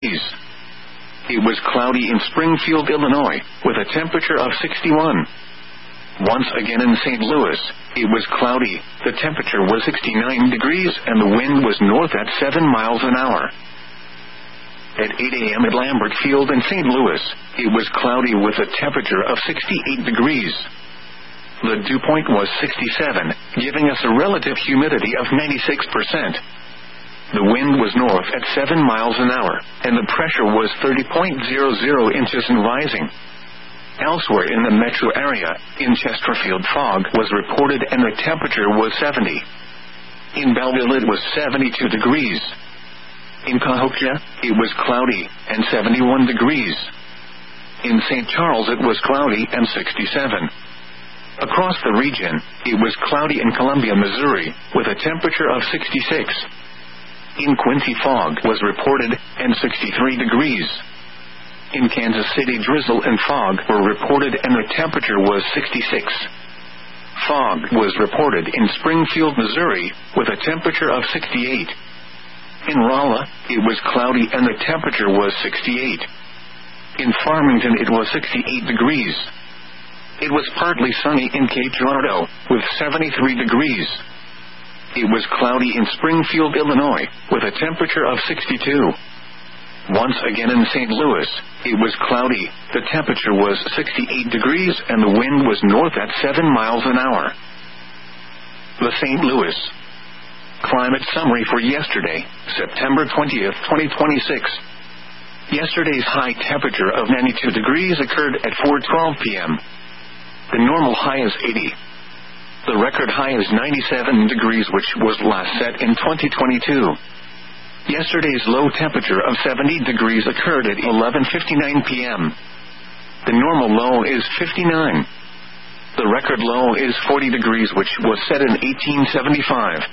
It was cloudy in Springfield, Illinois, with a temperature of 61. Once again in St. Louis, it was cloudy, the temperature was 69 degrees and the wind was north at 7 miles an hour. At 8 a.m. at Lambert Field in St. Louis, it was cloudy with a temperature of 68 degrees. The dew point was 67, giving us a relative humidity of 96%. The wind was north at 7 miles an hour, and the pressure was 30.00 inches and rising. Elsewhere in the metro area, in Chesterfield, fog was reported and the temperature was 70. In Belleville it was 72 degrees. In Cahokia, it was cloudy and 71 degrees. In St. Charles it was cloudy and 67. Across the region, it was cloudy in Columbia, Missouri, with a temperature of 66. In Quincy, fog was reported and 63 degrees. In Kansas City, drizzle and fog were reported and the temperature was 66. Fog was reported in Springfield, Missouri, with a temperature of 68. In Rolla, it was cloudy and the temperature was 68. In Farmington, it was 68 degrees. It was partly sunny in Cape Girardeau, with 73 degrees. It was cloudy in Springfield, Illinois, with a temperature of 62. Once again in St. Louis, it was cloudy, the temperature was 68 degrees and the wind was north at 7 miles an hour. The St. Louis climate summary for yesterday, September 20th, 2026. Yesterday's high temperature of 92 degrees occurred at 4:12 p.m. The normal high is 80. The record high is 97 degrees, which was last set in 2022. Yesterday's low temperature of 70 degrees occurred at 11:59 p.m. The normal low is 59. The record low is 40 degrees, which was set in 1875.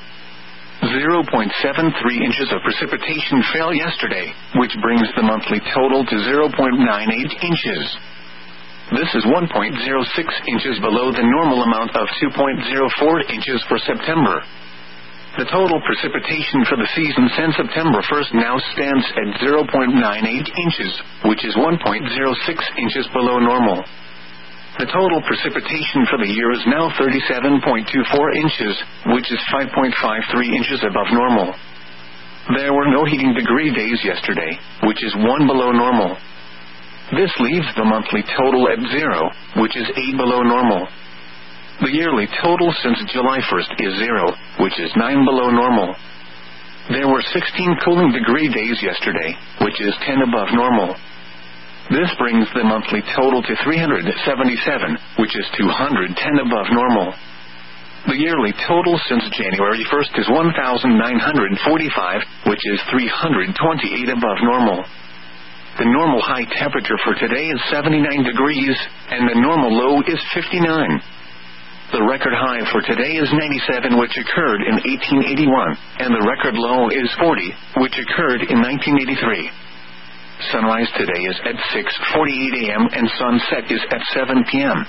0.73 inches of precipitation fell yesterday, which brings the monthly total to 0.98 inches. This is 1.06 inches below the normal amount of 2.04 inches for September. The total precipitation for the season since September 1st now stands at 0.98 inches, which is 1.06 inches below normal. The total precipitation for the year is now 37.24 inches, which is 5.53 inches above normal. There were no heating degree days yesterday, which is 1 below normal. This leaves the monthly total at 0, which is 8 below normal. The yearly total since July 1st is 0, which is 9 below normal. There were 16 cooling degree days yesterday, which is 10 above normal. This brings the monthly total to 377, which is 210 above normal. The yearly total since January 1st is 1,945, which is 328 above normal. The normal high temperature for today is 79 degrees, and the normal low is 59. The record high for today is 97, which occurred in 1881, and the record low is 40, which occurred in 1983. Sunrise today is at 6:48 a.m. and sunset is at 7 p.m.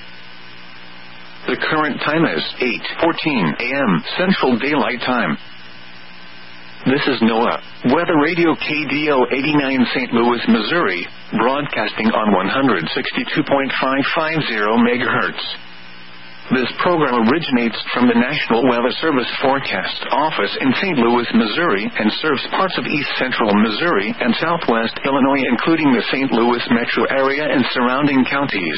The current time is 8:14 a.m. Central Daylight Time. This is NOAA Weather Radio KDO 89 St. Louis, Missouri, broadcasting on 162.550 MHz. This program originates from the National Weather Service Forecast Office in St. Louis, Missouri, and serves parts of east central Missouri and southwest Illinois, including the St. Louis metro area and surrounding counties.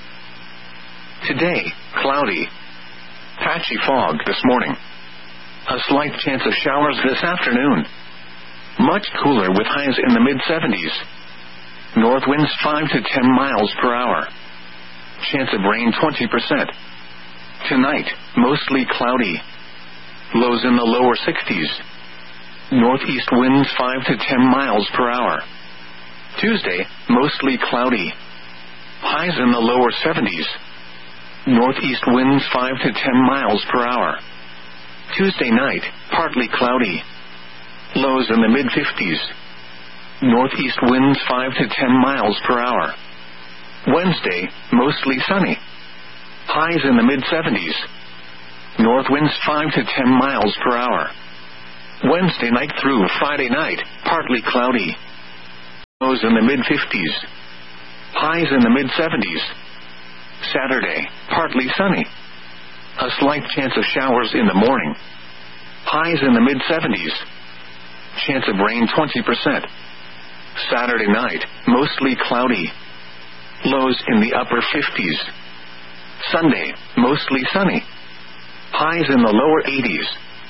Today, cloudy. Patchy fog this morning. A slight chance of showers this afternoon. Much cooler with highs in the mid-70s. North winds 5 to 10 miles per hour. Chance of rain 20%. Tonight, mostly cloudy. Lows in the lower 60s. Northeast winds 5 to 10 miles per hour. Tuesday, mostly cloudy. Highs in the lower 70s. Northeast winds 5 to 10 miles per hour. Tuesday night, partly cloudy. Lows in the mid-50s. Northeast winds 5 to 10 miles per hour. Wednesday, mostly sunny. Highs in the mid-70s. North winds 5 to 10 miles per hour. Wednesday night through Friday night, partly cloudy. Lows in the mid-50s. Highs in the mid-70s. Saturday, partly sunny. A slight chance of showers in the morning. Highs in the mid-70s. Chance of rain 20%. Saturday night, mostly cloudy. Lows in the upper 50s. Sunday, mostly sunny. Highs in the lower 80s.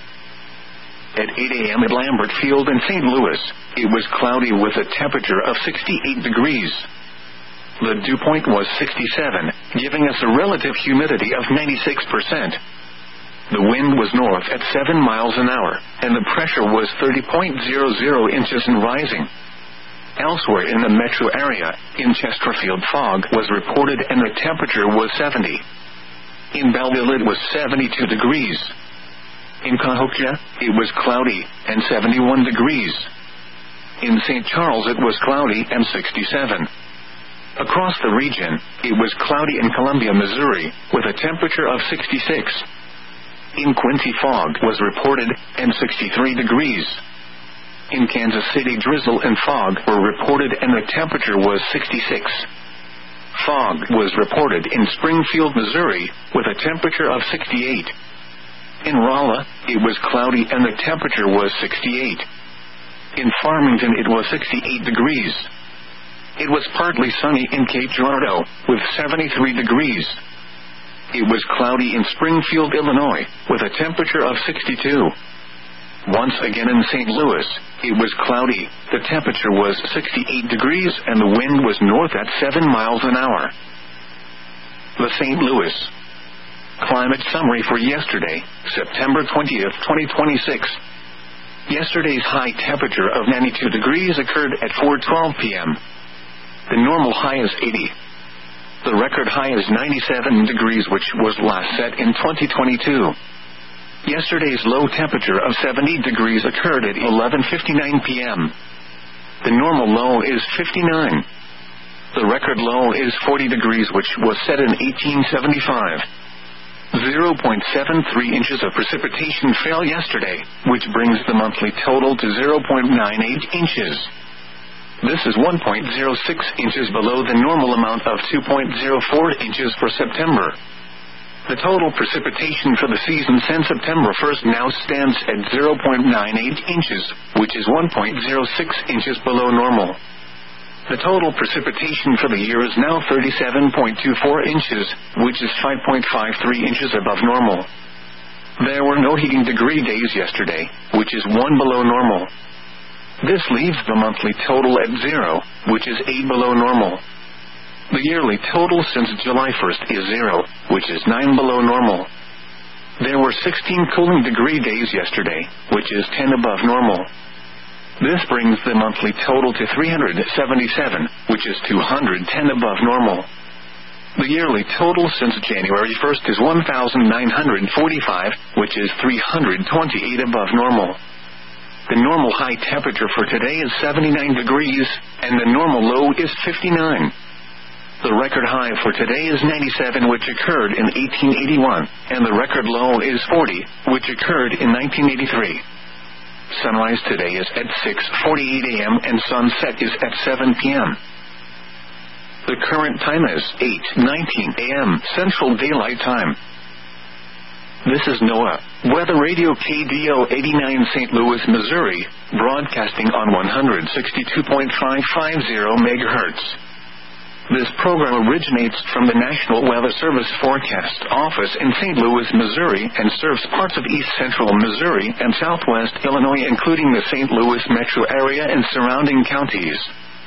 At 8 a.m. at Lambert Field in St. Louis, it was cloudy with a temperature of 68 degrees. The dew point was 67, giving us a relative humidity of 96%. The wind was north at 7 miles an hour, and the pressure was 30.00 inches and rising. Elsewhere in the metro area, in Chesterfield, fog was reported and the temperature was 70. In Belleville it was 72 degrees. In Cahokia, it was cloudy and 71 degrees. In St. Charles it was cloudy and 67. Across the region, it was cloudy in Columbia, Missouri, with a temperature of 66. In Quincy, fog was reported and 63 degrees. In Kansas City, drizzle and fog were reported and the temperature was 66. Fog was reported in Springfield, Missouri, with a temperature of 68. In Rolla, it was cloudy and the temperature was 68. In Farmington, it was 68 degrees. It was partly sunny in Cape Girardeau, with 73 degrees. It was cloudy in Springfield, Illinois, with a temperature of 62. Once again in St. Louis, it was cloudy, the temperature was 68 degrees and the wind was north at 7 miles an hour. The St. Louis climate summary for yesterday, September 20th, 2026. Yesterday's high temperature of 92 degrees occurred at 4:12 p.m. The normal high is 80. The record high is 97 degrees, which was last set in 2022. Yesterday's low temperature of 70 degrees occurred at 11:59 p.m. The normal low is 59. The record low is 40 degrees, which was set in 1875. 0.73 inches of precipitation fell yesterday, which brings the monthly total to 0.98 inches. This is 1.06 inches below the normal amount of 2.04 inches for September. The total precipitation for the season since September 1st now stands at 0.98 inches, which is 1.06 inches below normal. The total precipitation for the year is now 37.24 inches, which is 5.53 inches above normal. There were no heating degree days yesterday, which is 1 below normal. This leaves the monthly total at 0, which is 8 below normal. The yearly total since July 1st is 0, which is 9 below normal. There were 16 cooling degree days yesterday, which is 10 above normal. This brings the monthly total to 377, which is 210 above normal. The yearly total since January 1st is 1,945, which is 328 above normal. The normal high temperature for today is 79 degrees, and the normal low is 59. The record high for today is 97, which occurred in 1881, and the record low is 40, which occurred in 1983. Sunrise today is at 6:48 a.m. and sunset is at 7 p.m. The current time is 8:19 a.m. Central Daylight Time. This is NOAA Weather Radio KDO 89 St. Louis, Missouri, broadcasting on 162.550 MHz. This program originates from the National Weather Service Forecast Office in St. Louis, Missouri, and serves parts of east central Missouri and southwest Illinois, including the St. Louis metro area and surrounding counties.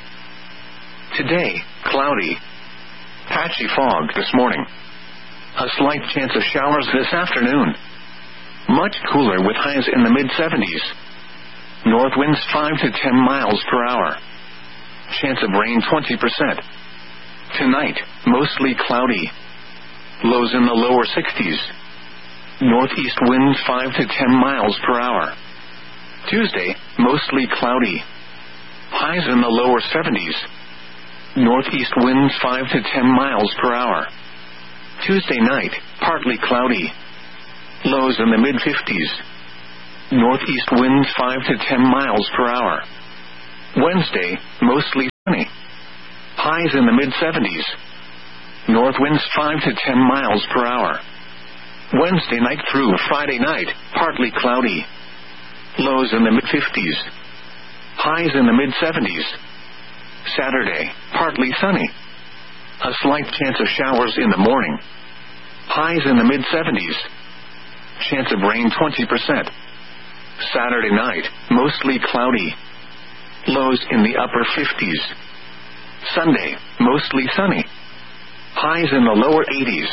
Today, cloudy. Patchy fog this morning. A slight chance of showers this afternoon. Much cooler with highs in the mid-70s. North winds 5 to 10 miles per hour. Chance of rain 20%. Tonight, mostly cloudy. Lows in the lower 60s. Northeast winds 5 to 10 miles per hour. Tuesday, mostly cloudy. Highs in the lower 70s. Northeast winds 5 to 10 miles per hour. Tuesday night, partly cloudy. Lows in the mid-50s. Northeast winds 5 to 10 miles per hour. Wednesday, mostly sunny. Highs in the mid-70s. North winds 5 to 10 miles per hour. Wednesday night through Friday night, partly cloudy. Lows in the mid-50s. Highs in the mid-70s. Saturday, partly sunny. A slight chance of showers in the morning. Highs in the mid-70s. Chance of rain 20%. Saturday night, mostly cloudy. Lows in the upper 50s. Sunday, mostly sunny. Highs in the lower 80s.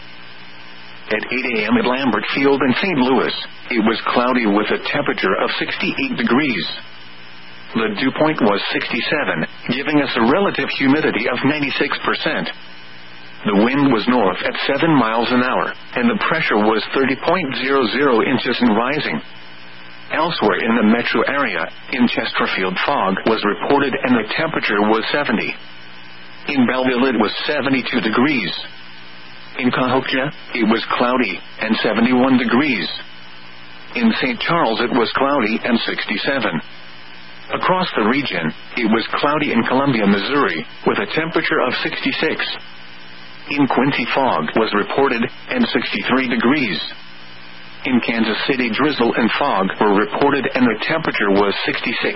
At 8 a.m. at Lambert Field in St. Louis, it was cloudy with a temperature of 68 degrees. The dew point was 67, giving us a relative humidity of 96%. The wind was north at 7 miles an hour, and the pressure was 30.00 inches and rising. Elsewhere in the metro area, in Chesterfield, fog was reported and the temperature was 70. In Belleville it was 72 degrees. In Cahokia, it was cloudy and 71 degrees. In St. Charles it was cloudy and 67. Across the region, it was cloudy in Columbia, Missouri, with a temperature of 66. In Quincy, fog was reported and 63 degrees. In Kansas City, drizzle and fog were reported and the temperature was 66.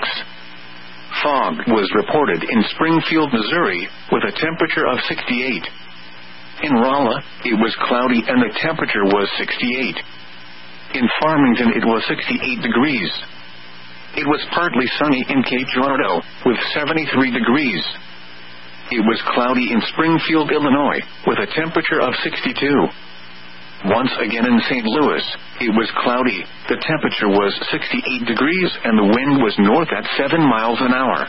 Fog was reported in Springfield, Missouri, with a temperature of 68. In Rolla, it was cloudy and the temperature was 68. In Farmington, it was 68 degrees. It was partly sunny in Cape Girardeau, with 73 degrees. It was cloudy in Springfield, Illinois, with a temperature of 62. Once again in St. Louis, it was cloudy, the temperature was 68 degrees and the wind was north at 7 miles an hour.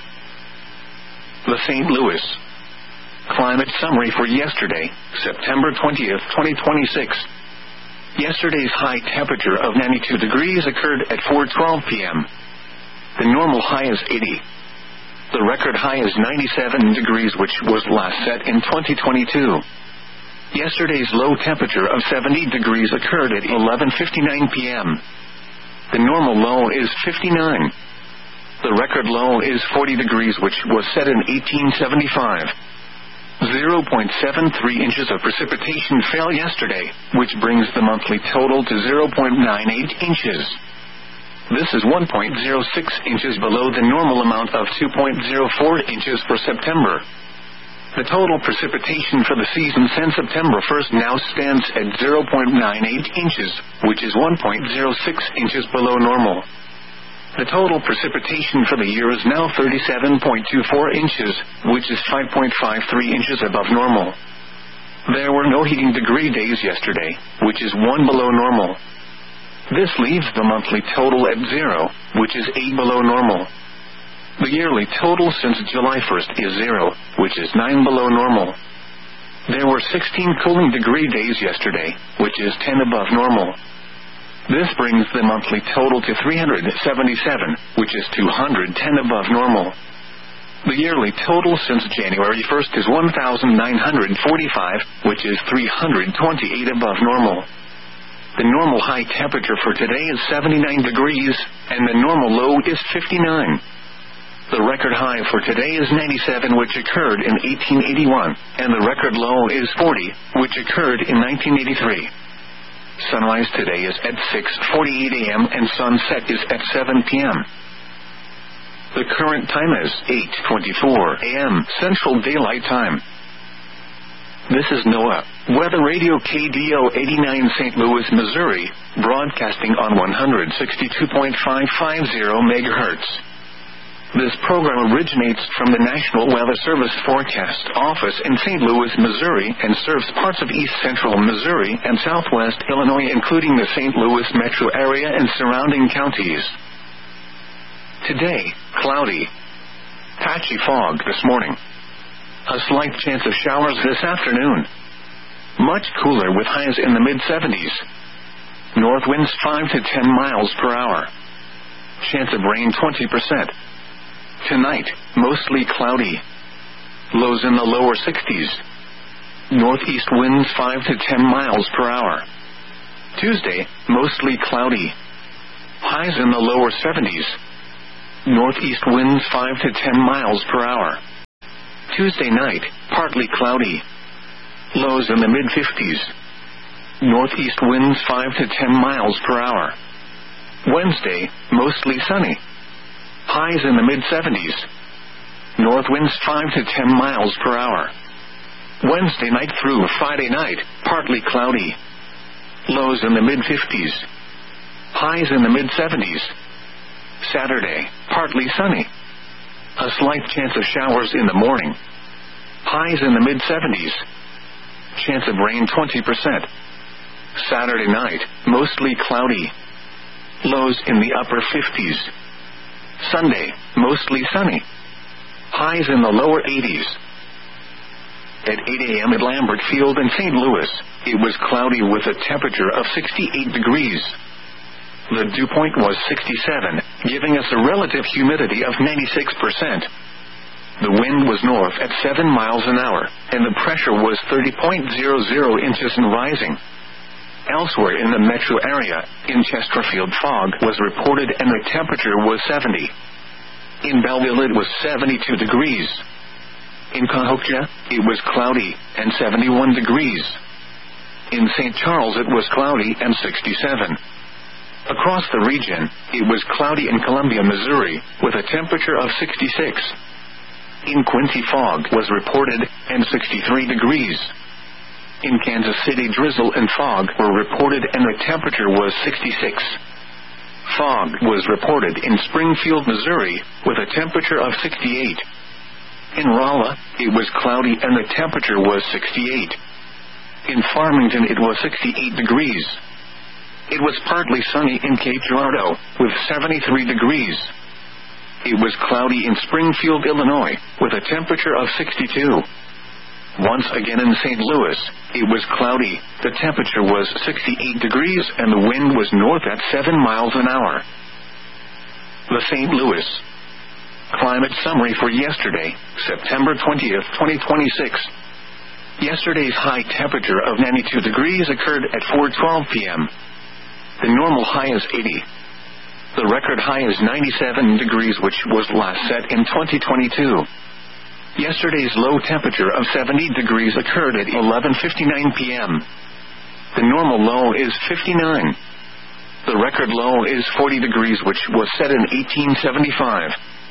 The St. Louis climate summary for yesterday, September 20th, 2026. Yesterday's high temperature of 92 degrees occurred at 4:12 p.m. The normal high is 80. The record high is 97 degrees, which was last set in 2022. Yesterday's low temperature of 70 degrees occurred at 11:59 p.m. The normal low is 59. The record low is 40 degrees, which was set in 1875. 0.73 inches of precipitation fell yesterday, which brings the monthly total to 0.98 inches. This is 1.06 inches below the normal amount of 2.04 inches for September. The total precipitation for the season since September 1st now stands at 0.98 inches, which is 1.06 inches below normal. The total precipitation for the year is now 37.24 inches, which is 5.53 inches above normal. There were no heating degree days yesterday, which is 1 below normal. This leaves the monthly total at 0, which is 8 below normal. The yearly total since July 1st is 0, which is 9 below normal. There were 16 cooling degree days yesterday, which is 10 above normal. This brings the monthly total to 377, which is 210 above normal. The yearly total since January 1st is 1,945, which is 328 above normal. The normal high temperature for today is 79 degrees, and the normal low is 59. The record high for today is 97, which occurred in 1881, and the record low is 40, which occurred in 1983. Sunrise today is at 6:48 a.m. and sunset is at 7 p.m. The current time is 8:24 a.m. Central Daylight Time. This is NOAA Weather Radio KDO 89 St. Louis, Missouri, broadcasting on 162.550 MHz. This program originates from the National Weather Service Forecast Office in St. Louis, Missouri, and serves parts of east central Missouri and southwest Illinois, including the St. Louis metro area and surrounding counties. Today, cloudy. Patchy fog this morning. A slight chance of showers this afternoon. Much cooler with highs in the mid-70s. North winds 5 to 10 miles per hour. Chance of rain 20%. Tonight, mostly cloudy. Lows in the lower 60s. Northeast winds 5 to 10 miles per hour. Tuesday, mostly cloudy. Highs in the lower 70s. Northeast winds 5 to 10 miles per hour. Tuesday night, partly cloudy. Lows in the mid-50s. Northeast winds 5 to 10 miles per hour. Wednesday, mostly sunny. Highs in the mid-70s. North winds 5 to 10 miles per hour. Wednesday night through Friday night, partly cloudy. Lows in the mid-50s. Highs in the mid-70s. Saturday, partly sunny. A slight chance of showers in the morning. Highs in the mid-70s. Chance of rain 20%. Saturday night, mostly cloudy. Lows in the upper 50s. Sunday, mostly sunny. Highs in the lower 80s. At 8 a.m. at Lambert Field in St. Louis, it was cloudy with a temperature of 68 degrees. The dew point was 67, giving us a relative humidity of 96%. The wind was north at 7 miles an hour, and the pressure was 30.00 inches and rising. Elsewhere in the metro area, in Chesterfield fog was reported and the temperature was 70. In Belleville it was 72 degrees. In Cahokia, it was cloudy and 71 degrees. In St. Charles it was cloudy and 67. Across the region, it was cloudy in Columbia, Missouri, with a temperature of 66. In Quincy fog was reported and 63 degrees. In Kansas City drizzle and fog were reported and the temperature was 66. Fog was reported in Springfield, Missouri, with a temperature of 68. In Rolla, it was cloudy and the temperature was 68. In Farmington it was 68 degrees. It was partly sunny in Cape Girardeau, with 73 degrees. It was cloudy in Springfield, Illinois, with a temperature of 62. Once again in St. Louis, it was cloudy, the temperature was 68 degrees and the wind was north at 7 miles an hour. The St. Louis climate summary for yesterday, September 20th, 2026. Yesterday's high temperature of 92 degrees occurred at 4:12 p.m. The normal high is 80. The record high is 97 degrees, which was last set in 2022. Yesterday's low temperature of 70 degrees occurred at 11:59 p.m. The normal low is 59. The record low is 40 degrees, which was set in 1875.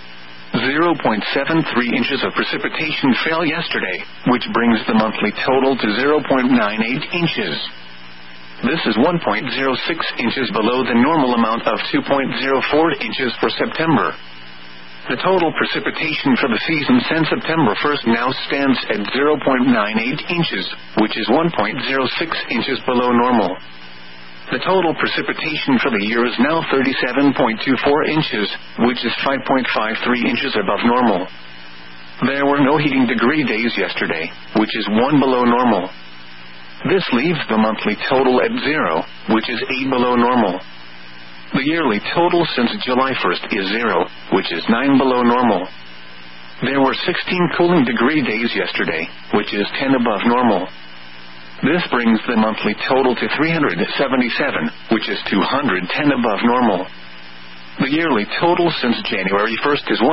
0.73 inches of precipitation fell yesterday, which brings the monthly total to 0.98 inches. This is 1.06 inches below the normal amount of 2.04 inches for September. The total precipitation for the season since September 1st now stands at 0.98 inches, which is 1.06 inches below normal. The total precipitation for the year is now 37.24 inches, which is 5.53 inches above normal. There were no heating degree days yesterday, which is 1 below normal. This leaves the monthly total at 0, which is 8 below normal. The yearly total since July 1st is 0, which is 9 below normal. There were 16 cooling degree days yesterday, which is 10 above normal. This brings the monthly total to 377, which is 210 above normal. The yearly total since January 1st is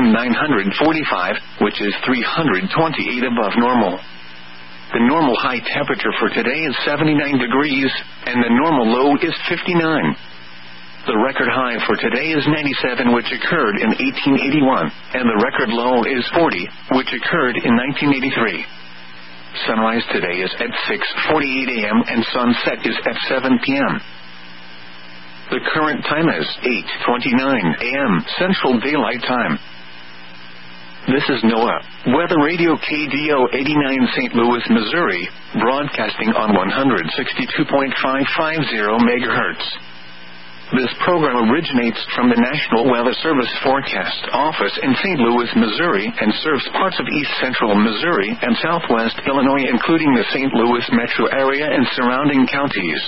1,945, which is 328 above normal. The normal high temperature for today is 79 degrees, and the normal low is 59. The record high for today is 97, which occurred in 1881, and the record low is 40, which occurred in 1983. Sunrise today is at 6:48 a.m. and sunset is at 7 p.m. The current time is 8:29 a.m. Central Daylight Time. This is NOAA Weather Radio KDO 89 St. Louis, Missouri, broadcasting on 162.550 MHz. This program originates from the National Weather Service Forecast Office in St. Louis, Missouri, and serves parts of east central Missouri and southwest Illinois, including the St. Louis metro area and surrounding counties.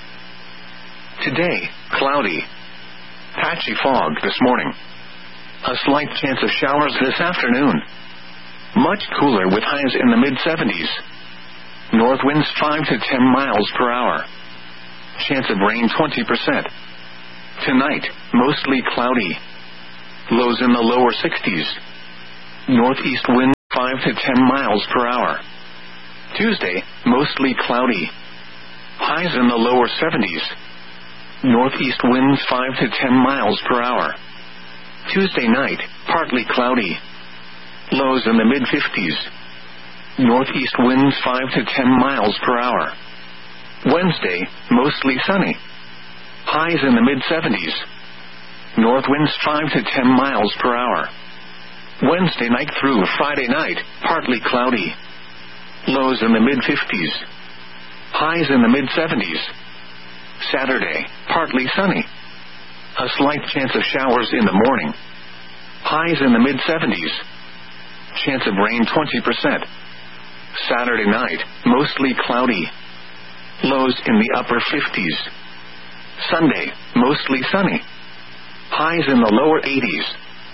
Today, cloudy. Patchy fog this morning. A slight chance of showers this afternoon. Much cooler with highs in the mid-70s. North winds 5 to 10 miles per hour. Chance of rain 20%. Tonight, mostly cloudy. lows in the lower 60s. Northeast wind 5 to 10 miles per hour. Tuesday, mostly cloudy. Highs in the lower 70s. Northeast winds 5 to 10 miles per hour. Tuesday night, partly cloudy. Lows in the mid-50s. Northeast winds 5 to 10 miles per hour. Wednesday, mostly sunny. Highs in the mid-70s. North winds 5 to 10 miles per hour. Wednesday night through Friday night, partly cloudy. Lows in the mid-50s. Highs in the mid-70s. Saturday, partly sunny. A slight chance of showers in the morning. Highs in the mid-70s. Chance of rain 20%. Saturday night, mostly cloudy. Lows in the upper 50s. Sunday, mostly sunny. Highs in the lower 80s.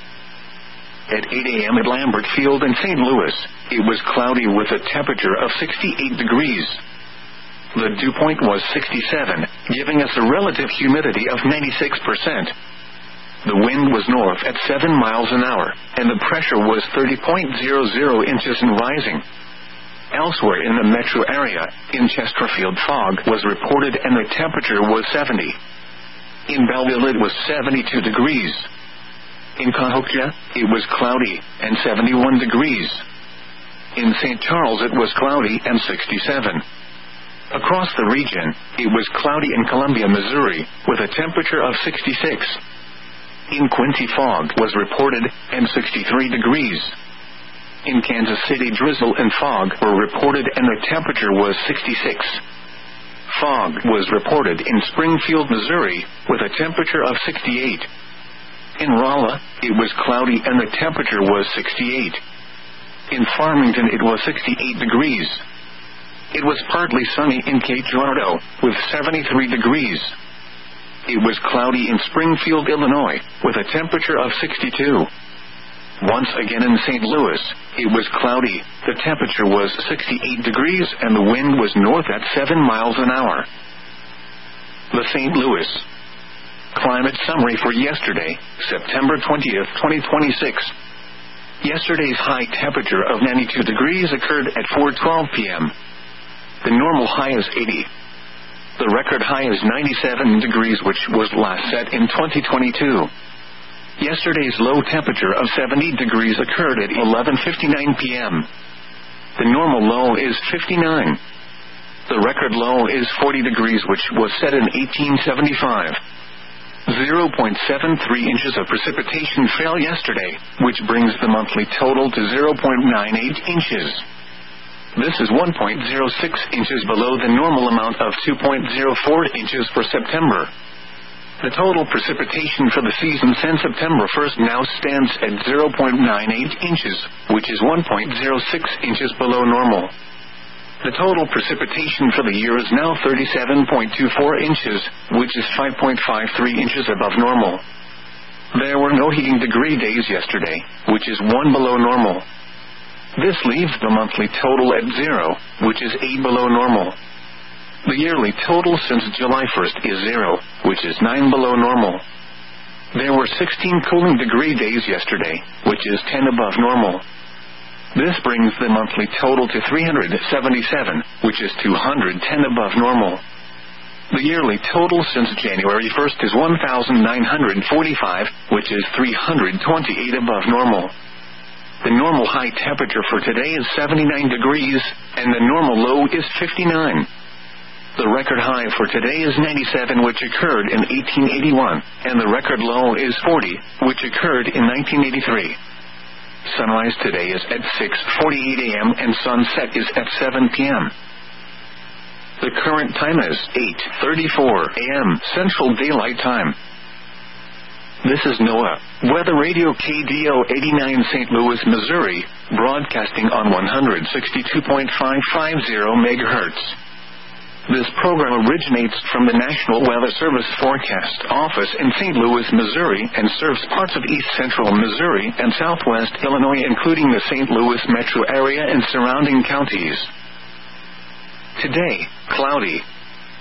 At 8 a.m. at Lambert Field in St. Louis, it was cloudy with a temperature of 68 degrees. The dew point was 67, giving us a relative humidity of 96%. The wind was north at 7 miles an hour, and the pressure was 30.00 inches and rising. Elsewhere in the metro area, in Chesterfield fog was reported and the temperature was 70. In Belleville it was 72 degrees. In Cahokia, it was cloudy and 71 degrees. In St. Charles it was cloudy and 67. Across the region, it was cloudy in Columbia, Missouri, with a temperature of 66. In Quincy fog was reported and 63 degrees. In Kansas City drizzle and fog were reported and the temperature was 66. Fog was reported in Springfield, Missouri, with a temperature of 68. In Rolla, it was cloudy and the temperature was 68. In Farmington it was 68 degrees. It was partly sunny in Cape Girardeau, with 73 degrees. It was cloudy in Springfield, Illinois, with a temperature of 62. Once again in St. Louis, it was cloudy, the temperature was 68 degrees and the wind was north at 7 miles an hour. The St. Louis climate summary for yesterday, September 20th, 2026. Yesterday's high temperature of 92 degrees occurred at 4:12 p.m. The normal high is 80. The record high is 97 degrees, which was last set in 2022. Yesterday's low temperature of 70 degrees occurred at 11:59 p.m. The normal low is 59. The record low is 40 degrees, which was set in 1875. 0.73 inches of precipitation fell yesterday, which brings the monthly total to 0.98 inches. This is 1.06 inches below the normal amount of 2.04 inches for September. The total precipitation for the season since September 1st now stands at 0.98 inches, which is 1.06 inches below normal. The total precipitation for the year is now 37.24 inches, which is 5.53 inches above normal. There were no heating degree days yesterday, which is 1 below normal. This leaves the monthly total at 0, which is 8 below normal. The yearly total since July 1st is 0, which is 9 below normal. There were 16 cooling degree days yesterday, which is 10 above normal. This brings the monthly total to 377, which is 210 above normal. The yearly total since January 1st is 1,945, which is 328 above normal. The normal high temperature for today is 79 degrees, and the normal low is 59. The record high for today is 97, which occurred in 1881, and the record low is 40, which occurred in 1983. Sunrise today is at 6:48 a.m. and sunset is at 7 p.m. The current time is 8:34 a.m. Central Daylight Time. This is NOAA Weather Radio KDO 89 St. Louis, Missouri, broadcasting on 162.550 megahertz. This program originates from the National Weather Service Forecast Office in St. Louis, Missouri, and serves parts of east central Missouri and southwest Illinois, including the St. Louis metro area and surrounding counties. Today, cloudy.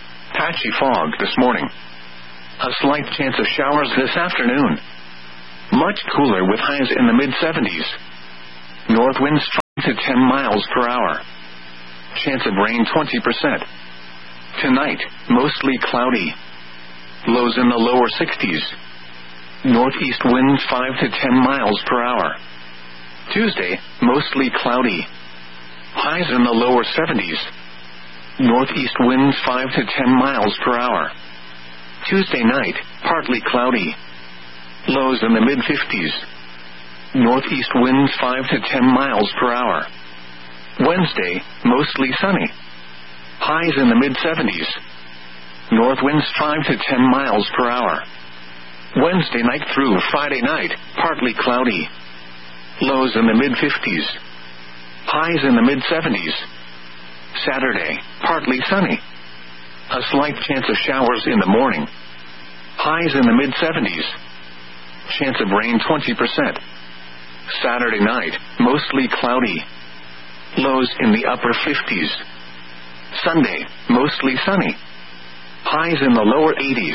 Patchy fog this morning. A slight chance of showers this afternoon. much cooler with highs in the mid-70s. North winds 5 to 10 miles per hour. Chance of rain 20%. Tonight, mostly cloudy. Lows in the lower 60s. Northeast winds 5 to 10 miles per hour. Tuesday, mostly cloudy. Highs in the lower 70s. Northeast winds 5 to 10 miles per hour. Tuesday night, partly cloudy. Lows in the mid-50s. Northeast winds 5 to 10 miles per hour. Wednesday, mostly sunny. Highs in the mid-70s. North winds 5 to 10 miles per hour. Wednesday night through Friday night, partly cloudy. Lows in the mid-50s. Highs in the mid-70s. Saturday, partly sunny. A slight chance of showers in the morning. Highs in the mid-70s. Chance of rain 20%. Saturday night, mostly cloudy. Lows in the upper 50s. Sunday, mostly sunny. Highs in the lower 80s.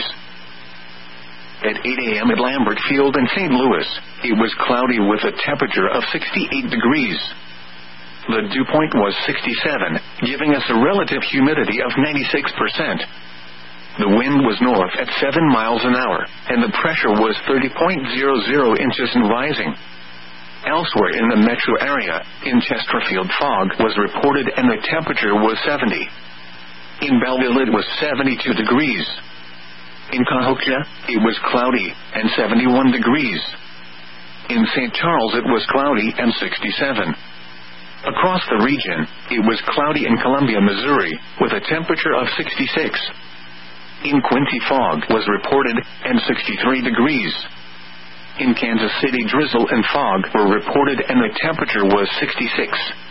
At 8 a.m. at Lambert Field in St. Louis, it was cloudy with a temperature of 68 degrees. The dew point was 67, giving us a relative humidity of 96%. The wind was north at 7 miles an hour, and the pressure was 30.00 inches and rising. Elsewhere in the metro area, in Chesterfield, fog was reported and the temperature was 70. In Belleville it was 72 degrees. In Cahokia, it was cloudy and 71 degrees. In St. Charles it was cloudy and 67. Across the region, it was cloudy in Columbia, Missouri, with a temperature of 66. In Quincy, fog was reported and 63 degrees. In Kansas City, drizzle and fog were reported and the temperature was 66.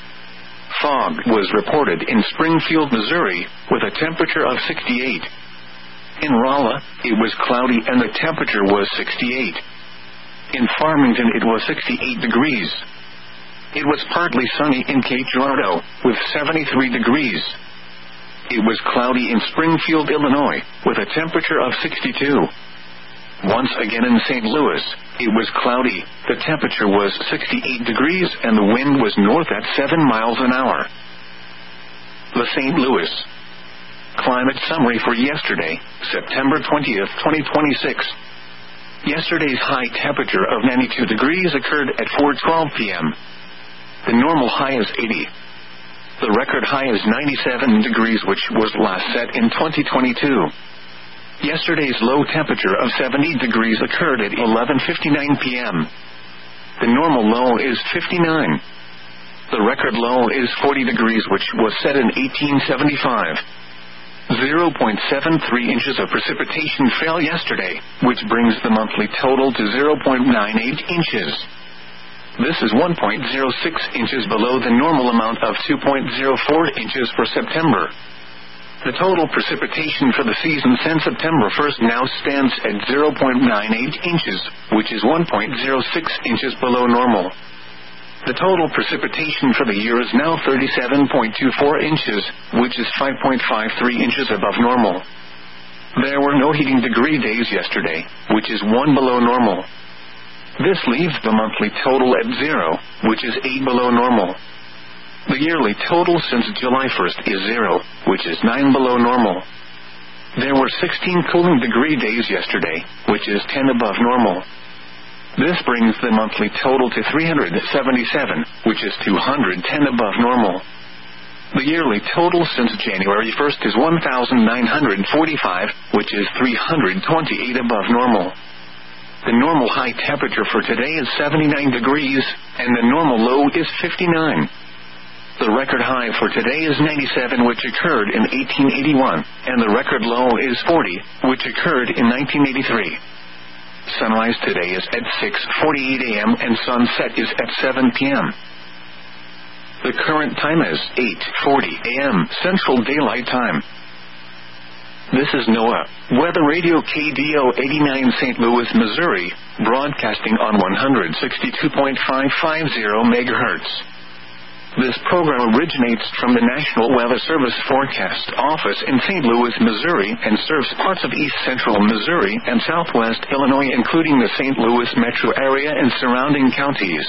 Fog was reported in Springfield, Missouri, with a temperature of 68. In Rolla, it was cloudy and the temperature was 68. In Farmington, it was 68 degrees. It was partly sunny in Cape Girardeau, with 73 degrees. It was cloudy in Springfield, Illinois, with a temperature of 62. Once again in St. Louis, it was cloudy, the temperature was 68 degrees and the wind was north at 7 miles an hour. The St. Louis Climate Summary for yesterday, September 20th, 2026. Yesterday's high temperature of 92 degrees occurred at 4:12 p.m. The normal high is 80. The record high is 97 degrees, which was last set in 2022. Yesterday's low temperature of 70 degrees occurred at 11:59 p.m. The normal low is 59. The record low is 40 degrees, which was set in 1875. 0.73 inches of precipitation fell yesterday, which brings the monthly total to 0.98 inches. This is 1.06 inches below the normal amount of 2.04 inches for September. The total precipitation for the season since September 1st now stands at 0.98 inches, which is 1.06 inches below normal. The total precipitation for the year is now 37.24 inches, which is 5.53 inches above normal. There were no heating degree days yesterday, which is 1 below normal. This leaves the monthly total at 0, which is 8 below normal. The yearly total since July 1st is 0, which is 9 below normal. There were 16 cooling degree days yesterday, which is 10 above normal. This brings the monthly total to 377, which is 210 above normal. The yearly total since January 1st is 1,945, which is 328 above normal. The normal high temperature for today is 79 degrees, and the normal low is 59. The record high for today is 97, which occurred in 1881, and the record low is 40, which occurred in 1983. Sunrise today is at 6:48 a.m. and sunset is at 7 p.m. The current time is 8:40 a.m. Central Daylight Time. This is NOAA Weather Radio KDO 89 St. Louis, Missouri, broadcasting on 162.550 MHz. This program originates from the National Weather Service Forecast Office in St. Louis, Missouri, and serves parts of east central Missouri and southwest Illinois, including the St. Louis metro area and surrounding counties.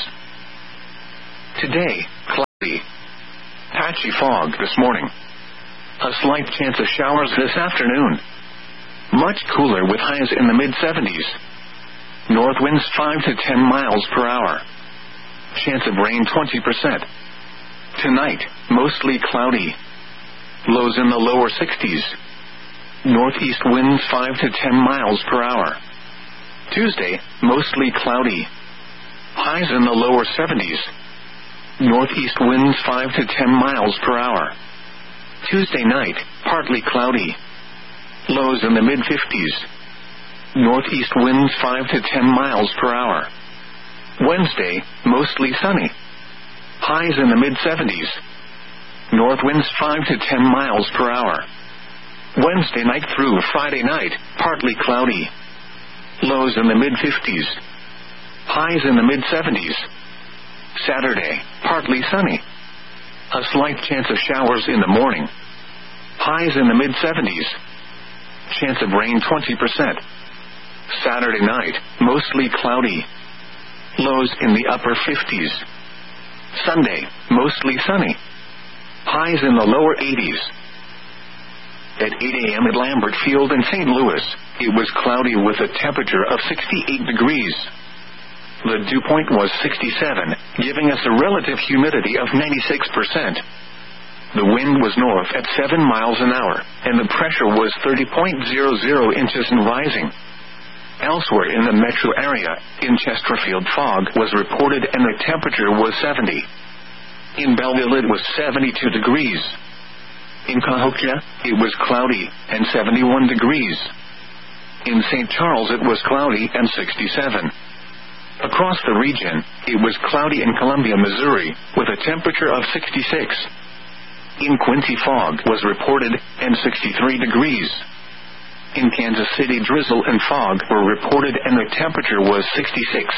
Today, cloudy. Patchy fog this morning. A slight chance of showers this afternoon. Much cooler with highs in the mid-70s. North winds 5 to 10 miles per hour. Chance of rain 20%. Tonight, mostly cloudy. Lows in the lower 60s. Northeast winds 5 to 10 miles per hour. Tuesday, mostly cloudy. Highs in the lower 70s. Northeast winds 5 to 10 miles per hour. Tuesday night, partly cloudy. Lows in the mid-50s. Northeast winds 5 to 10 miles per hour. Wednesday, mostly sunny. Highs in the mid-70s. North winds 5 to 10 miles per hour. Wednesday night through Friday night, partly cloudy. Lows in the mid-50s. Highs in the mid-70s. Saturday, partly sunny. A slight chance of showers in the morning. Highs in the mid-70s. Chance of rain 20%. Saturday night, mostly cloudy. Lows in the upper 50s. Sunday, mostly sunny. Highs in the lower 80s. At 8 a.m. at Lambert Field in St. Louis, it was cloudy with a temperature of 68 degrees. The dew point was 67, giving us a relative humidity of 96%. The wind was north at 7 miles an hour, and the pressure was 30.00 inches and rising. Elsewhere in the metro area, in Chesterfield, fog was reported and the temperature was 70. In Belleville it was 72 degrees. In Cahokia, it was cloudy and 71 degrees. In St. Charles it was cloudy and 67. Across the region, it was cloudy in Columbia, Missouri, with a temperature of 66. In Quincy, fog was reported and 63 degrees. In Kansas City, drizzle and fog were reported and the temperature was 66.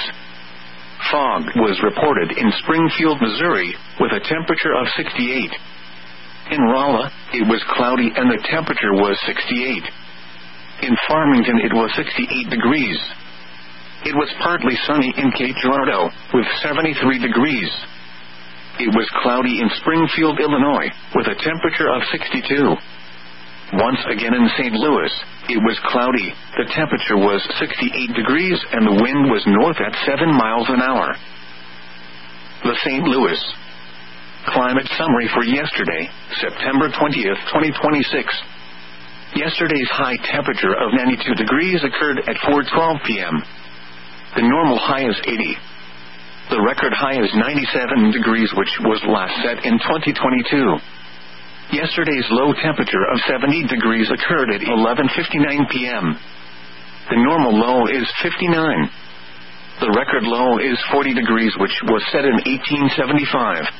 Fog was reported in Springfield, Missouri, with a temperature of 68. In Rolla, it was cloudy and the temperature was 68. In Farmington, it was 68 degrees. It was partly sunny in Cape Girardeau, with 73 degrees. It was cloudy in Springfield, Illinois, with a temperature of 62. Once again in St. Louis, it was cloudy, the temperature was 68 degrees and the wind was north at 7 miles an hour. The St. Louis Climate Summary for yesterday, September 20th, 2026. Yesterday's high temperature of 92 degrees occurred at 4:12 p.m. The normal high is 80. The record high is 97 degrees, which was last set in 2022. Yesterday's low temperature of 70 degrees occurred at 11:59 p.m. The normal low is 59. The record low is 40 degrees, which was set in 1875.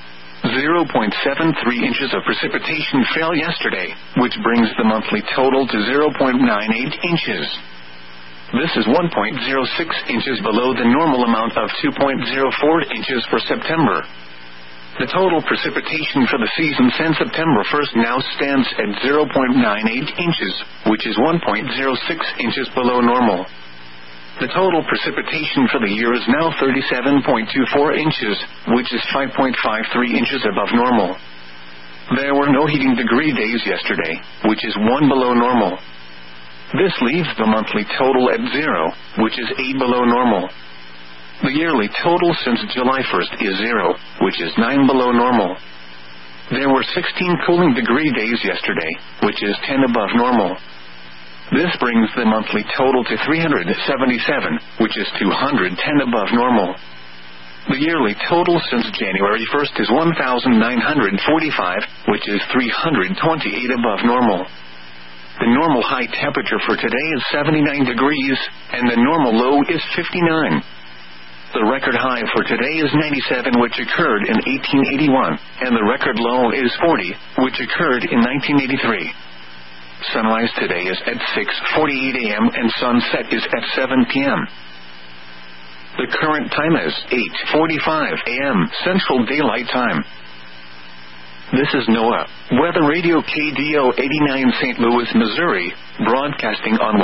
0.73 inches of precipitation fell yesterday, which brings the monthly total to 0.98 inches. This is 1.06 inches below the normal amount of 2.04 inches for September. The total precipitation for the season since September 1st now stands at 0.98 inches, which is 1.06 inches below normal. The total precipitation for the year is now 37.24 inches, which is 5.53 inches above normal. There were no heating degree days yesterday, which is 1 below normal. This leaves the monthly total at 0, which is 8 below normal. The yearly total since July 1st is 0, which is 9 below normal. There were 16 cooling degree days yesterday, which is 10 above normal. This brings the monthly total to 377, which is 210 above normal. The yearly total since January 1st is 1,945, which is 328 above normal. The normal high temperature for today is 79 degrees, and the normal low is 59. The record high for today is 97, which occurred in 1881, and the record low is 40, which occurred in 1983. Sunrise today is at 6:48 a.m. and sunset is at 7 p.m. The current time is 8:45 a.m. Central Daylight Time. This is NOAA, Weather Radio KDO 89 St. Louis, Missouri, broadcasting on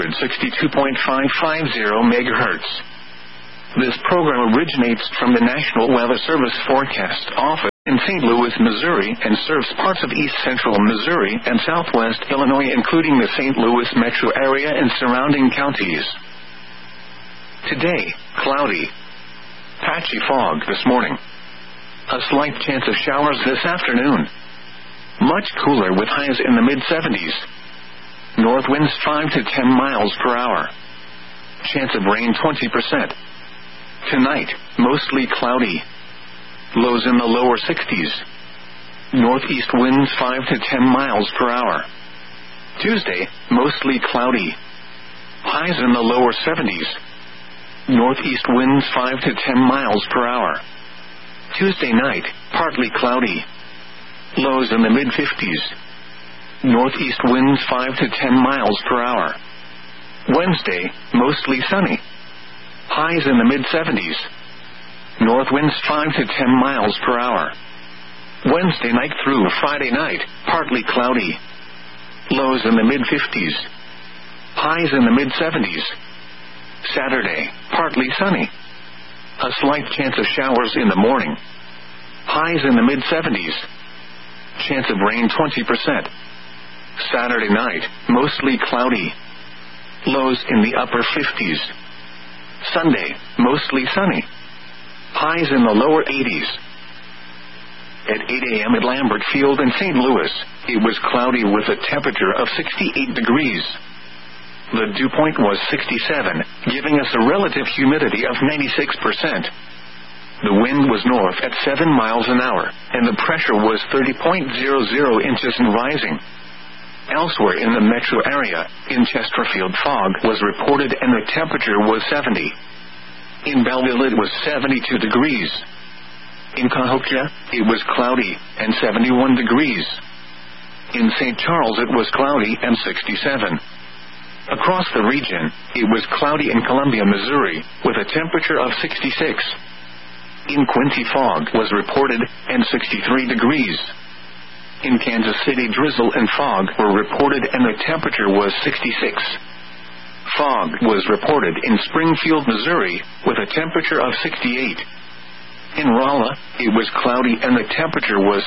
162.550 MHz. This program originates from the National Weather Service Forecast Office in St. Louis, Missouri, and serves parts of east central Missouri and southwest Illinois, including the St. Louis metro area and surrounding counties. Today, cloudy. Patchy fog this morning. A slight chance of showers this afternoon. Much cooler with highs in the mid-70s. North winds 5 to 10 miles per hour. Chance of rain 20%. Tonight, mostly cloudy. Lows in the lower 60s. Northeast winds 5 to 10 miles per hour. Tuesday, mostly cloudy. Highs in the lower 70s. Northeast winds 5 to 10 miles per hour. Tuesday night, partly cloudy. Lows in the mid-50s. Northeast winds 5 to 10 miles per hour. Wednesday, mostly sunny. Highs in the mid-70s. North winds 5 to 10 miles per hour. Wednesday night through Friday night, partly cloudy. Lows in the mid-50s. Highs in the mid-70s. Saturday, partly sunny. A slight chance of showers in the morning. Highs in the mid-70s. Chance of rain 20%. Saturday night, mostly cloudy. Lows in the upper 50s. Sunday, mostly sunny. Highs in the lower 80s. At 8 a.m. at Lambert Field in St. Louis, it was cloudy with a temperature of 68 degrees. The dew point was 67, giving us a relative humidity of 96%. The wind was north at 7 miles an hour, and the pressure was 30.00 inches and rising. Elsewhere in the metro area, in Chesterfield, fog was reported and the temperature was 70. In Belleville it was 72 degrees. In Cahokia, it was cloudy and 71 degrees. In St. Charles it was cloudy and 67. Across the region, it was cloudy in Columbia, Missouri, with a temperature of 66. In Quincy, fog was reported and 63 degrees. In Kansas City, drizzle and fog were reported and the temperature was 66. Fog was reported in Springfield, Missouri, with a temperature of 68. In Rolla, it was cloudy and the temperature was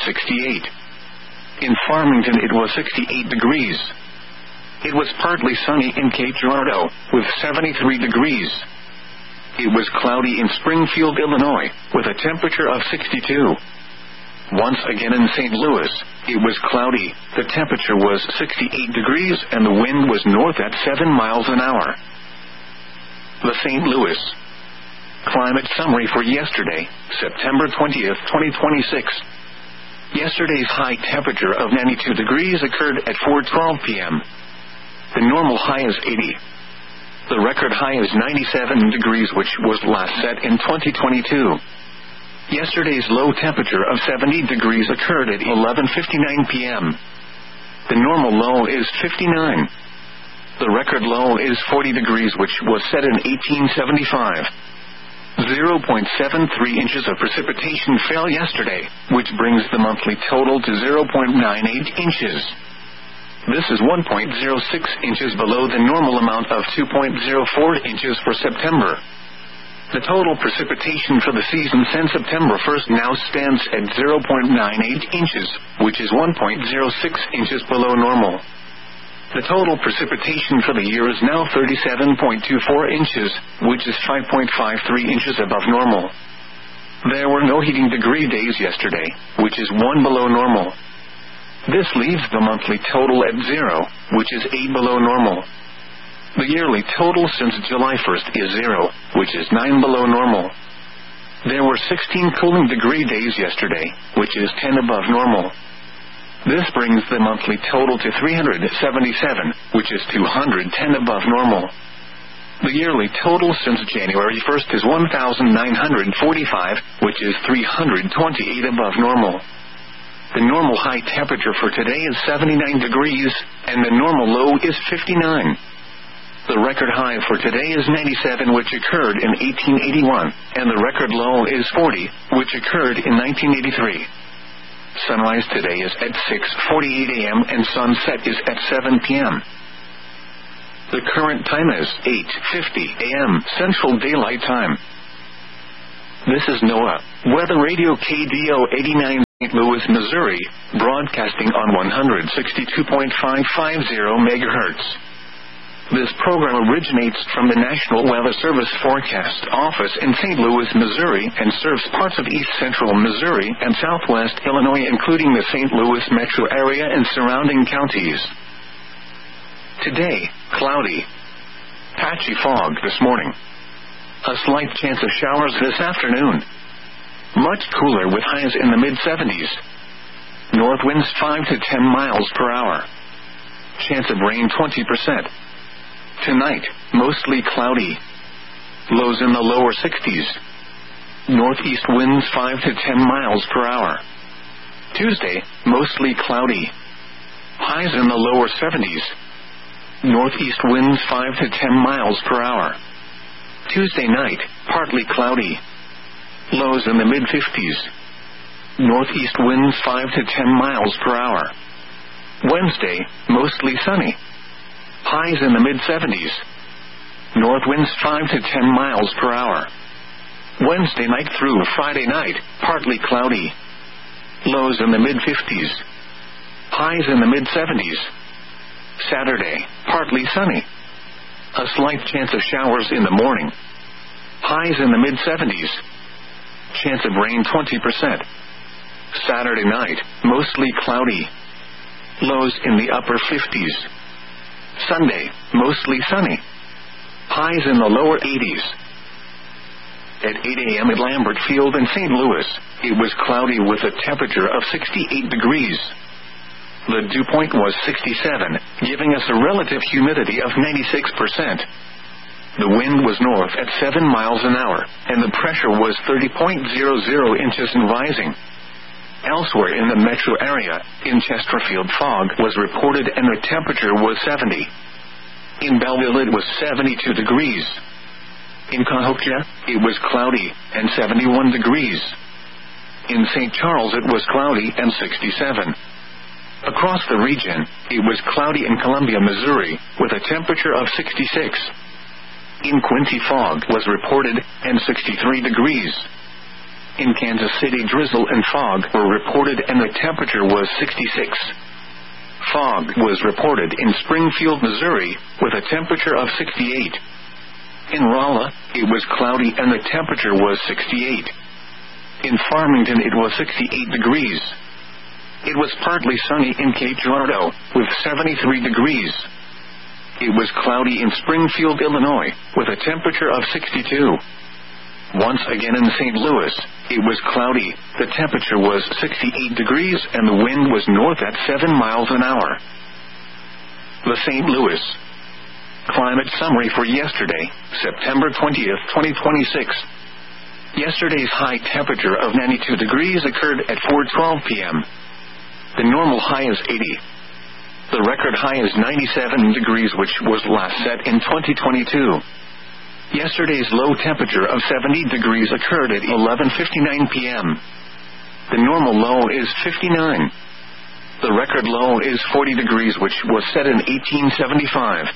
68. In Farmington, it was 68 degrees. It was partly sunny in Cape Girardeau, with 73 degrees. It was cloudy in Springfield, Illinois, with a temperature of 62. Once again in St. Louis, it was cloudy, the temperature was 68 degrees and the wind was north at 7 miles an hour. The St. Louis Climate Summary for yesterday, September 20th, 2026. Yesterday's high temperature of 92 degrees occurred at 4:12 p.m. The normal high is 80. The record high is 97 degrees, which was last set in 2022. Yesterday's low temperature of 70 degrees occurred at 11:59 p.m. The normal low is 59. The record low is 40 degrees, which was set in 1875. 0.73 inches of precipitation fell yesterday, which brings the monthly total to 0.98 inches. This is 1.06 inches below the normal amount of 2.04 inches for September. The total precipitation for the season since September 1st now stands at 0.98 inches, which is 1.06 inches below normal. The total precipitation for the year is now 37.24 inches, which is 5.53 inches above normal. There were no heating degree days yesterday, which is 1 below normal. This leaves the monthly total at 0, which is 8 below normal. The yearly total since July 1st is 0, which is 9 below normal. There were 16 cooling degree days yesterday, which is 10 above normal. This brings the monthly total to 377, which is 210 above normal. The yearly total since January 1st is 1,945, which is 328 above normal. The normal high temperature for today is 79 degrees, and the normal low is 59. The record high for today is 97, which occurred in 1881, and the record low is 40, which occurred in 1983. Sunrise today is at 6:48 a.m. and sunset is at 7 p.m. The current time is 8:50 a.m. Central Daylight Time. This is NOAA Weather Radio KDO 89 St. Louis, Missouri, broadcasting on 162.550 MHz. This program originates from the National Weather Service Forecast Office in St. Louis, Missouri, and serves parts of east central Missouri and southwest Illinois, including the St. Louis metro area and surrounding counties. Today, cloudy. Patchy fog this morning. A slight chance of showers this afternoon. Much cooler with highs in the mid-70s. North winds 5 to 10 miles per hour. Chance of rain 20%. Tonight, mostly cloudy. Lows in the lower 60s. Northeast winds 5 to 10 miles per hour. Tuesday, mostly cloudy. Highs in the lower 70s. Northeast winds 5 to 10 miles per hour. Tuesday night, partly cloudy. Lows in the mid-50s. Northeast winds 5 to 10 miles per hour. Wednesday, mostly sunny. Highs in the mid-70s. North winds 5 to 10 miles per hour. Wednesday night through Friday night, partly cloudy. Lows in the mid-50s. Highs in the mid-70s. Saturday, partly sunny. A slight chance of showers in the morning. Highs in the mid-70s. Chance of rain 20%. Saturday night, mostly cloudy. Lows in the upper 50s. Sunday, mostly sunny. Highs in the lower 80s. At 8 a.m. at Lambert Field in St. Louis, it was cloudy with a temperature of 68 degrees. The dew point was 67, giving us a relative humidity of 96%. The wind was north at 7 miles an hour, and the pressure was 30.00 inches and rising. Elsewhere in the metro area, in Chesterfield, fog was reported and the temperature was 70. In Belleville it was 72 degrees. In Cahokia, it was cloudy and 71 degrees. In St. Charles it was cloudy and 67. Across the region, it was cloudy in Columbia, Missouri, with a temperature of 66. In Quincy, fog was reported and 63 degrees. In Kansas City, drizzle and fog were reported and the temperature was 66. Fog was reported in Springfield, Missouri, with a temperature of 68. In Rolla, it was cloudy and the temperature was 68. In Farmington, it was 68 degrees. It was partly sunny in Cape Girardeau, with 73 degrees. It was cloudy in Springfield, Illinois, with a temperature of 62. Once again in St. Louis, it was cloudy, the temperature was 68 degrees and the wind was north at 7 miles an hour. The St. Louis Climate Summary for yesterday, September 20th, 2026. Yesterday's high temperature of 92 degrees occurred at 4:12 p.m. The normal high is 80. The record high is 97 degrees, which was last set in 2022. Yesterday's low temperature of 70 degrees occurred at 11:59 p.m. The normal low is 59. The record low is 40 degrees, which was set in 1875.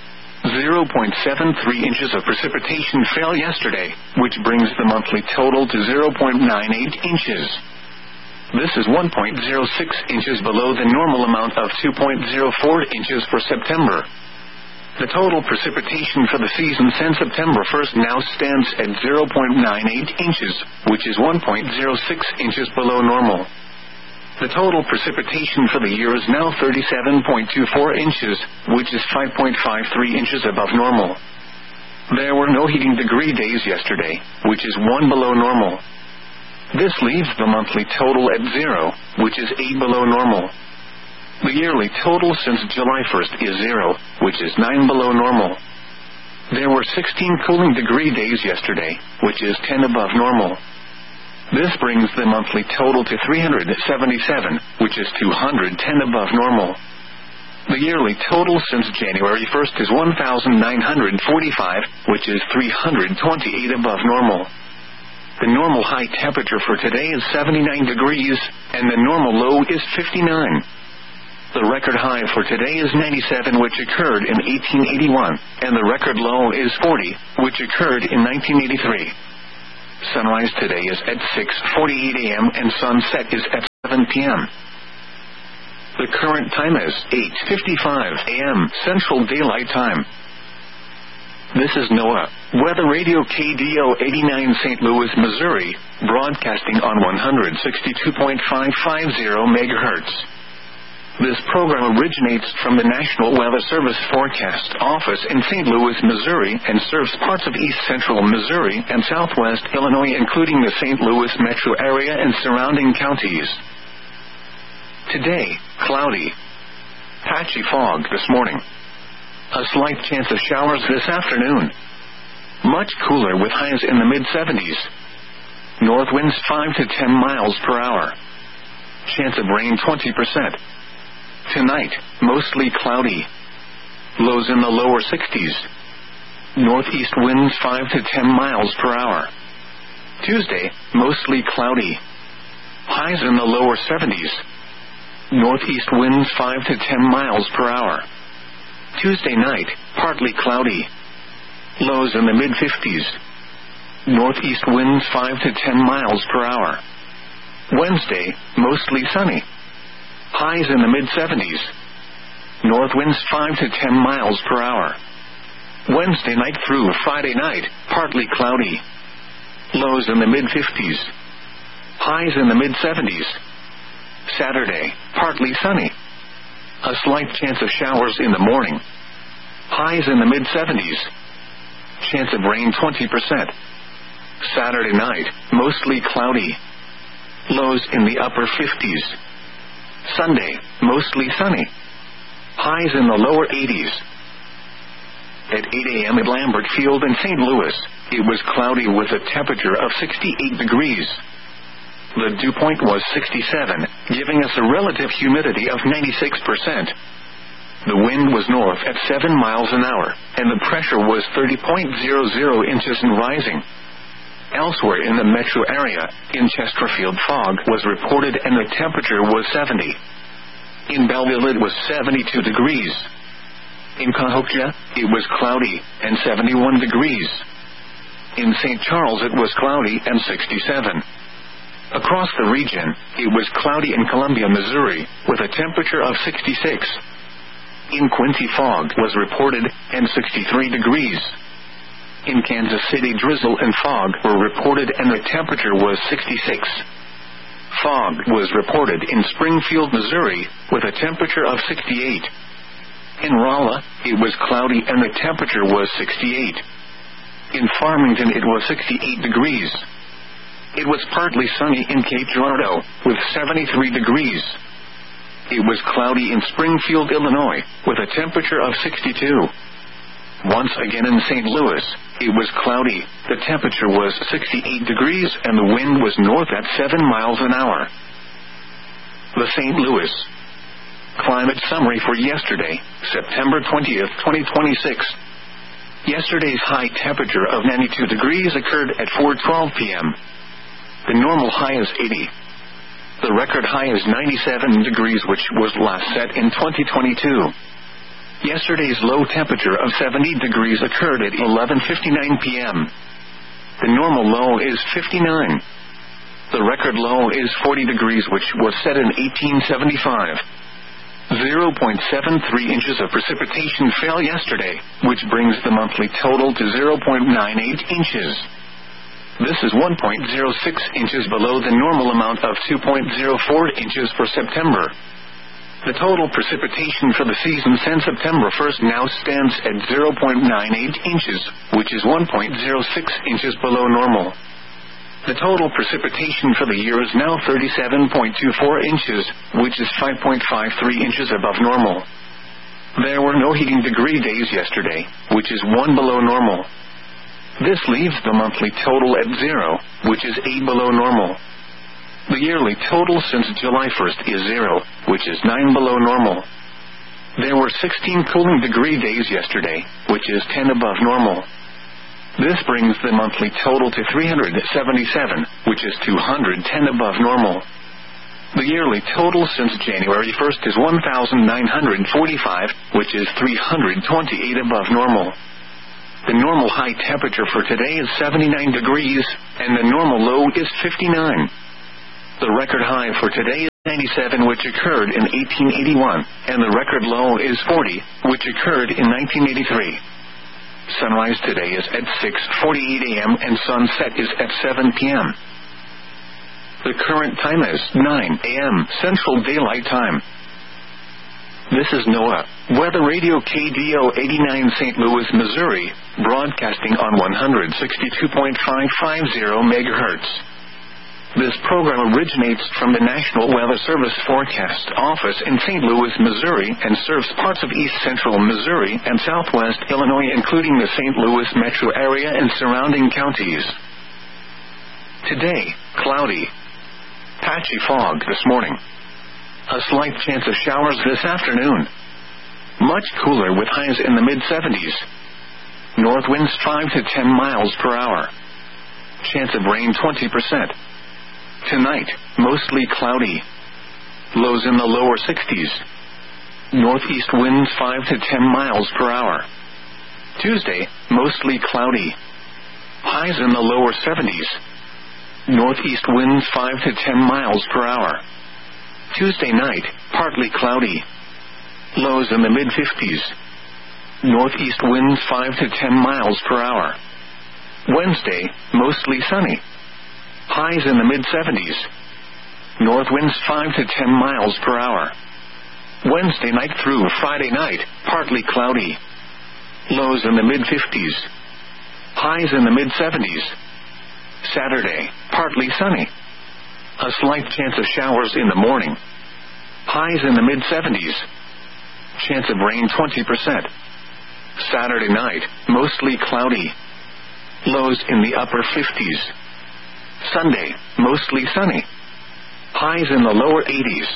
0.73 inches of precipitation fell yesterday, which brings the monthly total to 0.98 inches. This is 1.06 inches below the normal amount of 2.04 inches for September. The total precipitation for the season since September 1st now stands at 0.98 inches, which is 1.06 inches below normal. The total precipitation for the year is now 37.24 inches, which is 5.53 inches above normal. There were no heating degree days yesterday, which is 1 below normal. This leaves the monthly total at 0, which is 8 below normal. The yearly total since July 1st is 0, which is 9 below normal. There were 16 cooling degree days yesterday, which is 10 above normal. This brings the monthly total to 377, which is 210 above normal. The yearly total since January 1st is 1,945, which is 328 above normal. The normal high temperature for today is 79 degrees, and the normal low is 59. The record high for today is 97, which occurred in 1881, and the record low is 40, which occurred in 1983. Sunrise today is at 6:48 a.m. and sunset is at 7 p.m. The current time is 8:55 a.m. Central Daylight Time. This is NOAA Weather Radio KDO 89 St. Louis, Missouri, broadcasting on 162.550 MHz. This program originates from the National Weather Service Forecast Office in St. Louis, Missouri, and serves parts of east central Missouri and southwest Illinois, including the St. Louis metro area and surrounding counties. Today, cloudy. Patchy fog this morning. A slight chance of showers this afternoon. Much cooler with highs in the mid-70s. North winds 5 to 10 miles per hour. Chance of rain 20%. Tonight, mostly cloudy. Lows in the lower 60s. Northeast winds 5 to 10 miles per hour. Tuesday, mostly cloudy. Highs in the lower 70s. Northeast winds 5 to 10 miles per hour. Tuesday night, partly cloudy. Lows in the mid-50s. Northeast winds 5 to 10 miles per hour. Wednesday, mostly sunny. Highs in the mid-70s. North winds 5 to 10 miles per hour. Wednesday night through Friday night, partly cloudy. Lows in the mid-50s. Highs in the mid-70s. Saturday, partly sunny. A slight chance of showers in the morning. Highs in the mid-70s. Chance of rain 20%. Saturday night, mostly cloudy. Lows in the upper 50s. Sunday, mostly sunny. Highs in the lower 80s. At 8 a.m. at Lambert Field in St. Louis, it was cloudy with a temperature of 68 degrees. The dew point was 67, giving us a relative humidity of 96%. The wind was north at 7 miles an hour, and the pressure was 30.00 inches and rising. Elsewhere in the metro area, in Chesterfield, fog was reported and the temperature was 70. In Belleville it was 72 degrees. In Cahokia, it was cloudy and 71 degrees. In St. Charles it was cloudy and 67. Across the region, it was cloudy in Columbia, Missouri, with a temperature of 66. In Quincy, fog was reported and 63 degrees. In Kansas City, drizzle and fog were reported and the temperature was 66. Fog was reported in Springfield, Missouri, with a temperature of 68. In Rolla, it was cloudy and the temperature was 68. In Farmington, it was 68 degrees. It was partly sunny in Cape Girardeau, with 73 degrees. It was cloudy in Springfield, Illinois, with a temperature of 62. Once again in St. Louis, it was cloudy, the temperature was 68 degrees and the wind was north at 7 miles an hour. The St. Louis climate summary for yesterday, September 20th, 2026. Yesterday's high temperature of 92 degrees occurred at 4:12 p.m. The normal high is 80. The record high is 97 degrees, which was last set in 2022. Yesterday's low temperature of 70 degrees occurred at 11:59 p.m. The normal low is 59. The record low is 40 degrees, which was set in 1875. 0.73 inches of precipitation fell yesterday, which brings the monthly total to 0.98 inches. This is 1.06 inches below the normal amount of 2.04 inches for September. The total precipitation for the season since September 1st now stands at 0.98 inches, which is 1.06 inches below normal. The total precipitation for the year is now 37.24 inches, which is 5.53 inches above normal. There were no heating degree days yesterday, which is 1 below normal. This leaves the monthly total at 0, which is 8 below normal. The yearly total since July 1st is 0, which is 9 below normal. There were 16 cooling degree days yesterday, which is 10 above normal. This brings the monthly total to 377, which is 210 above normal. The yearly total since January 1st is 1,945, which is 328 above normal. The normal high temperature for today is 79 degrees, and the normal low is 59. The record high for today is 97, which occurred in 1881, and the record low is 40, which occurred in 1983. Sunrise today is at 6:48 a.m. and sunset is at 7 p.m. The current time is 9 a.m. Central Daylight Time. This is NOAA Weather Radio KDO 89 St. Louis, Missouri, broadcasting on 162.550 MHz. This program originates from the National Weather Service Forecast Office in St. Louis, Missouri, and serves parts of east central Missouri and southwest Illinois, including the St. Louis metro area and surrounding counties. Today, cloudy. Patchy fog this morning. A slight chance of showers this afternoon. Much cooler with highs in the mid-70s. North winds 5 to 10 miles per hour. Chance of rain 20%. Tonight, mostly cloudy. Lows in the lower 60s. Northeast winds 5 to 10 miles per hour. Tuesday, mostly cloudy. Highs in the lower 70s. Northeast winds 5 to 10 miles per hour. Tuesday night, partly cloudy. Lows in the mid-50s. Northeast winds 5 to 10 miles per hour. Wednesday, mostly sunny. Highs in the mid-70s. North winds 5 to 10 miles per hour. Wednesday night through Friday night, partly cloudy. Lows in the mid-50s. Highs in the mid-70s. Saturday, partly sunny. A slight chance of showers in the morning. Highs in the mid-70s. Chance of rain 20%. Saturday night, mostly cloudy. Lows in the upper 50s. Sunday, mostly sunny. Highs in the lower 80s.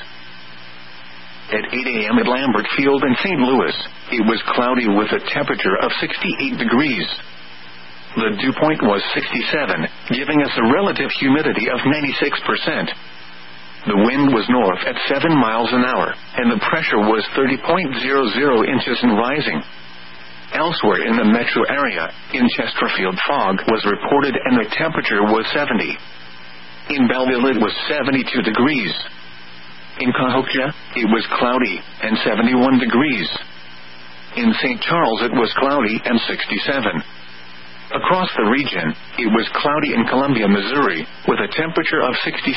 At 8 a.m. at Lambert Field in St. Louis, it was cloudy with a temperature of 68 degrees. The dew point was 67, giving us a relative humidity of 96%. The wind was north at 7 miles an hour, and the pressure was 30.00 inches and rising. Elsewhere in the metro area, in Chesterfield, fog was reported and the temperature was 70. In Belleville it was 72 degrees. In Cahokia, it was cloudy and 71 degrees. In St. Charles it was cloudy and 67. Across the region, it was cloudy in Columbia, Missouri, with a temperature of 66.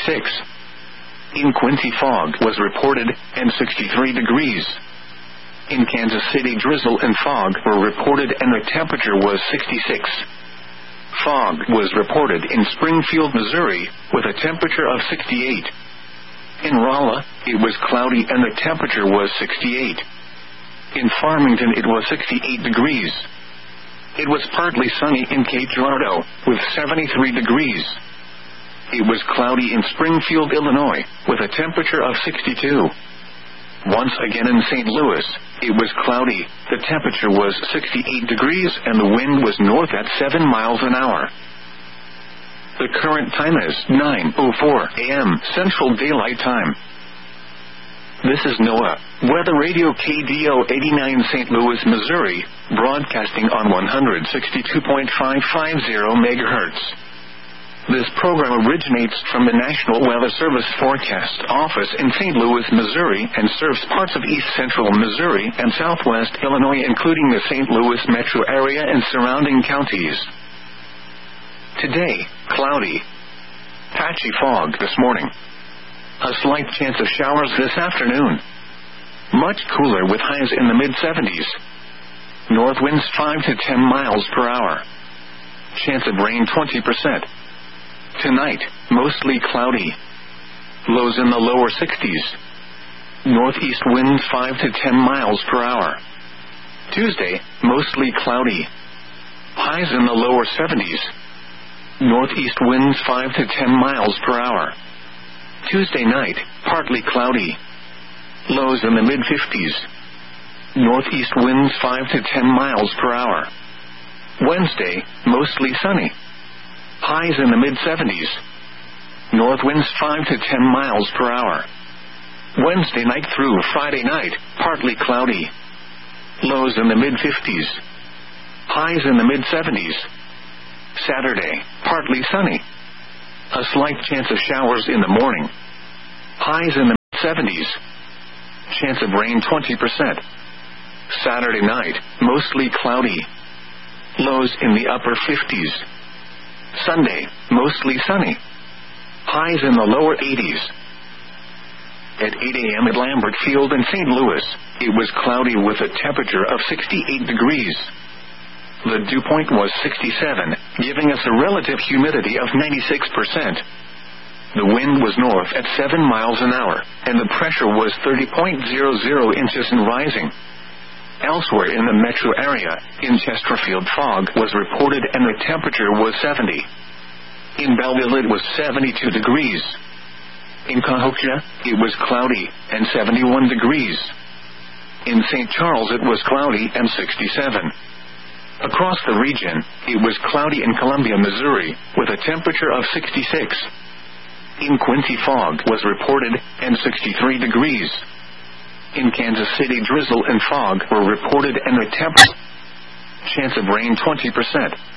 In Quincy, fog was reported and 63 degrees. In Kansas City, drizzle and fog were reported and the temperature was 66. Fog was reported in Springfield, Missouri, with a temperature of 68. In Rolla, it was cloudy and the temperature was 68. In Farmington, it was 68 degrees. It was partly sunny in Cape Girardeau, with 73 degrees. It was cloudy in Springfield, Illinois, with a temperature of 62. Once again in St. Louis, it was cloudy, the temperature was 68 degrees and the wind was north at 7 miles an hour. The current time is 9:04 a.m. Central Daylight Time. This is NOAA Weather Radio KDO 89 St. Louis, Missouri, broadcasting on 162.550 MHz. This program originates from the National Weather Service Forecast Office in St. Louis, Missouri, and serves parts of east central Missouri and southwest Illinois, including the St. Louis metro area and surrounding counties. Today, cloudy. Patchy fog this morning. A slight chance of showers this afternoon. Much cooler with highs in the mid-70s. North winds 5 to 10 miles per hour. Chance of rain 20%. Tonight, mostly cloudy. Lows in the lower 60s. Northeast winds 5 to 10 miles per hour. Tuesday, mostly cloudy. Highs in the lower 70s. Northeast winds 5 to 10 miles per hour. Tuesday night, partly cloudy. Lows in the mid-50s. Northeast winds 5 to 10 miles per hour. Wednesday, mostly sunny. Highs in the mid-70s. North winds 5 to 10 miles per hour. Wednesday night through Friday night, partly cloudy. Lows in the mid-50s. Highs in the mid-70s. Saturday, partly sunny. A slight chance of showers in the morning. Highs in the mid-70s. Chance of rain 20%. Saturday night, mostly cloudy. Lows in the upper 50s. Sunday, mostly sunny. Highs in the lower 80s. At 8 a.m. at Lambert Field in St. Louis, it was cloudy with a temperature of 68 degrees. The dew point was 67, giving us a relative humidity of 96%. The wind was north at 7 miles an hour, and the pressure was 30.00 inches and rising. Elsewhere in the metro area, in Chesterfield fog was reported and the temperature was 70. In Belleville it was 72 degrees. In Cahokia, it was cloudy and 71 degrees. In St. Charles it was cloudy and 67. Across the region, it was cloudy in Columbia, Missouri, with a temperature of 66. In Quincy fog was reported and 63 degrees. In Kansas City drizzle and fog were reported and the temperature chance of rain 20%.